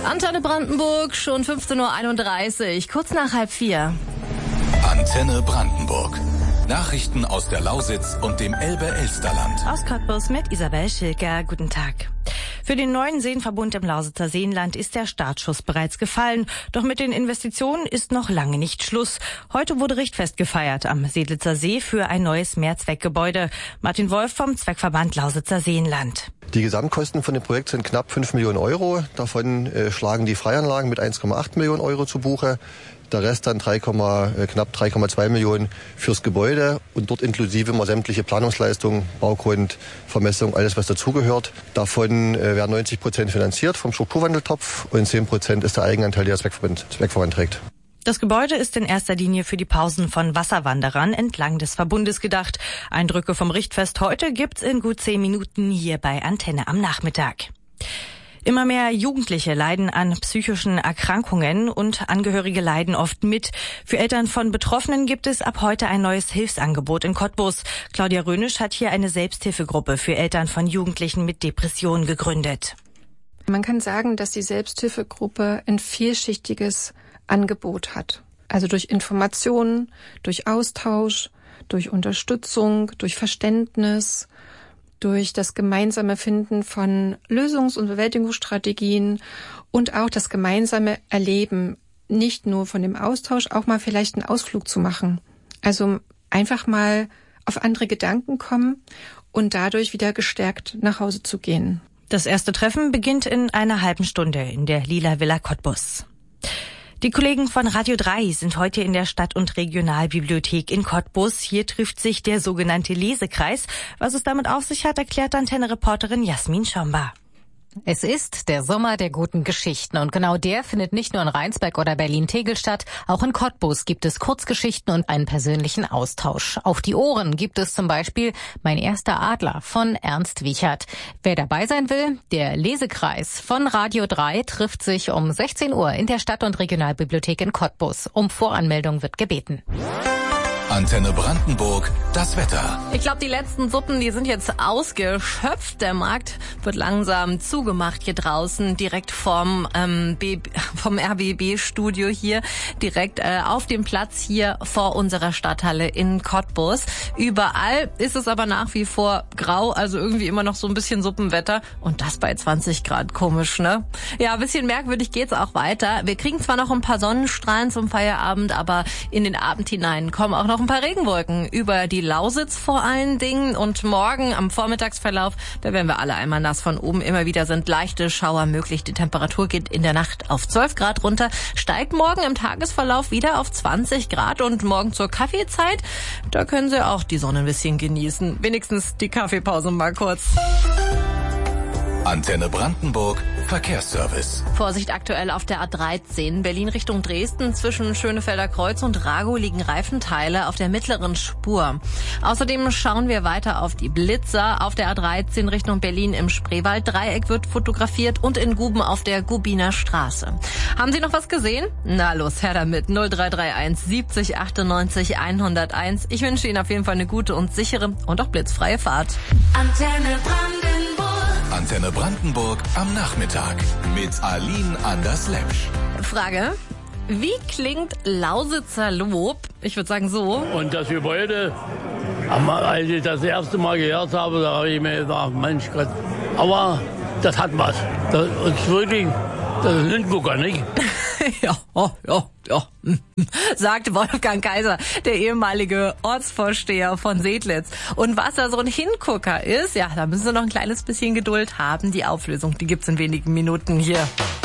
Antenne Brandenburg, schon 15.31 Uhr, kurz nach 3:30. Antenne Brandenburg. Nachrichten aus der Lausitz und dem Elbe-Elsterland. Aus Cottbus mit Isabel Schilker. Guten Tag. Für den neuen Seenverbund im Lausitzer Seenland ist der Startschuss bereits gefallen. Doch mit den Investitionen ist noch lange nicht Schluss. Heute wurde Richtfest gefeiert am Seedlitzer See für ein neues Mehrzweckgebäude. Martin Wolf vom Zweckverband Lausitzer Seenland. Die Gesamtkosten von dem Projekt sind knapp 5 Millionen Euro. Davon schlagen die Freianlagen mit 1,8 Millionen Euro zu Buche. Der Rest dann knapp 3,2 Millionen fürs Gebäude und dort inklusive immer sämtliche Planungsleistungen, Baugrund, Vermessung, alles was dazugehört. Davon werden 90% finanziert vom Strukturwandeltopf und 10% ist der Eigenanteil, der der Zweckverband trägt. Das Gebäude ist in erster Linie für die Pausen von Wasserwanderern entlang des Verbundes gedacht. Eindrücke vom Richtfest heute gibt's in gut 10 Minuten hier bei Antenne am Nachmittag. Immer mehr Jugendliche leiden an psychischen Erkrankungen und Angehörige leiden oft mit. Für Eltern von Betroffenen gibt es ab heute ein neues Hilfsangebot in Cottbus. Claudia Rönisch hat hier eine Selbsthilfegruppe für Eltern von Jugendlichen mit Depressionen gegründet. Man kann sagen, dass die Selbsthilfegruppe ein vielschichtiges Angebot hat. Also durch Informationen, durch Austausch, durch Unterstützung, durch Verständnis, durch das gemeinsame Finden von Lösungs- und Bewältigungsstrategien und auch das gemeinsame Erleben, nicht nur von dem Austausch, auch mal vielleicht einen Ausflug zu machen. Also einfach mal auf andere Gedanken kommen und dadurch wieder gestärkt nach Hause zu gehen. Das erste Treffen beginnt in einer halben Stunde in der Lila Villa Cottbus. Die Kollegen von Radio 3 sind heute in der Stadt- und Regionalbibliothek in Cottbus. Hier trifft sich der sogenannte Lesekreis. Was es damit auf sich hat, erklärt Antenne-Reporterin Jasmin Schomba. Es ist der Sommer der guten Geschichten und genau der findet nicht nur in Rheinsberg oder Berlin-Tegel statt. Auch in Cottbus gibt es Kurzgeschichten und einen persönlichen Austausch. Auf die Ohren gibt es zum Beispiel Mein erster Adler von Ernst Wiechert. Wer dabei sein will, der Lesekreis von Radio 3 trifft sich um 16 Uhr in der Stadt- und Regionalbibliothek in Cottbus. Um Voranmeldung wird gebeten. Antenne Brandenburg, das Wetter. Ich glaube, die letzten Suppen, die sind jetzt ausgeschöpft. Der Markt wird langsam zugemacht hier draußen, direkt vom RBB-Studio hier, direkt auf dem Platz hier vor unserer Stadthalle in Cottbus. Überall ist es aber nach wie vor grau, also irgendwie immer noch so ein bisschen Suppenwetter. Und das bei 20 Grad, komisch, ne? Ja, ein bisschen merkwürdig geht's auch weiter. Wir kriegen zwar noch ein paar Sonnenstrahlen zum Feierabend, aber in den Abend hinein kommen auch noch ein paar Regenwolken über die Lausitz vor allen Dingen. Und morgen am Vormittagsverlauf, da werden wir alle einmal nass von oben. Immer wieder sind leichte Schauer möglich. Die Temperatur geht in der Nacht auf 12 Grad runter, steigt morgen im Tagesverlauf wieder auf 20 Grad. Und morgen zur Kaffeezeit, da können Sie auch die Sonne ein bisschen genießen. Wenigstens die Kaffeepause mal kurz. Antenne Brandenburg, Verkehrsservice. Vorsicht aktuell auf der A13, Berlin Richtung Dresden. Zwischen Schönefelder Kreuz und Ragow liegen Reifenteile auf der mittleren Spur. Außerdem schauen wir weiter auf die Blitzer. Auf der A13 Richtung Berlin im Spreewald-Dreieck wird fotografiert und in Guben auf der Gubiner Straße. Haben Sie noch was gesehen? Na los, her damit. 0331 70 98 101. Ich wünsche Ihnen auf jeden Fall eine gute und sichere und auch blitzfreie Fahrt. Antenne Brandenburg am Nachmittag mit Aline Anders-Lepsch. Frage: Wie klingt Lausitzer Lob? Ich würde sagen so. Und das Gebäude, als ich das erste Mal gehört habe, da habe ich mir gedacht, Mensch Gott, aber das hat was. Das ist wirklich, das ist ein Hingucker, nicht? Ja. Sagt Wolfgang Kaiser, der ehemalige Ortsvorsteher von Seedlitz. Und was da so ein Hingucker ist, ja, da müssen Sie noch ein kleines bisschen Geduld haben. Die Auflösung, die gibt's in wenigen Minuten hier.